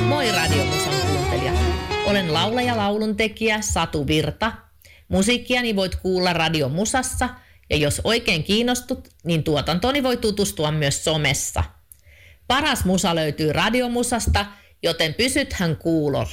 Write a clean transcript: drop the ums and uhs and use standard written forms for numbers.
Moi Radiomusan kuuntelija. Olen laulaja lauluntekijä Satu Virta. Musiikkiani voit kuulla Radiomusassa ja jos oikein kiinnostut, niin tuotantoni voi tutustua myös somessa. Paras musa löytyy Radiomusasta, joten pysythän kuulolla.